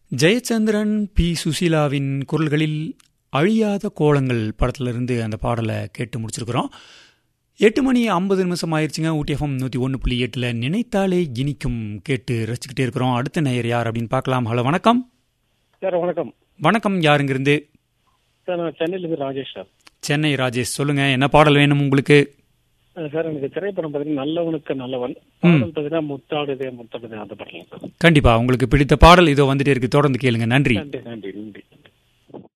Jayachandran B. சுசீலாவின் குரல்களில் அழியாத கோலங்கள் படத்திலிருந்து அந்த பாடலை கேட்டு முடிச்சிருக்கிறோம். 8:50 ஆயிடுச்சுங்க. ஊட்டி எஃப்எம் 101.8 நினைத்தாலே இனிக்கும் கேட்டு ரசிச்சுக்கிட்டே இருக்கிறோம். அடுத்த நேயர் யார் அப்படின்னு பார்க்கலாம். ஹலோ, வணக்கம். சார் வணக்கம். வணக்கம், யாருங்கிருந்து? சார் நான் சென்னையிலிருந்து ராஜேஷ் சார். சென்னை ராஜேஷ், சொல்லுங்க, என்ன பாடல் வேணும் உங்களுக்கு? சார் எனக்கு திரைப்படம் பார்த்தீங்கன்னா நல்லவனுக்கு நல்லவன், பாடல் பார்த்தீங்கன்னா முத்தாடுதே முத்தாடுதே அந்த பாடல். கண்டிப்பா உங்களுக்கு பிடித்த பாடல் இதோ வந்துட்டே இருக்கு. தொடர்ந்து கேளுங்க. நன்றி. நன்றி நன்றி நன்றி.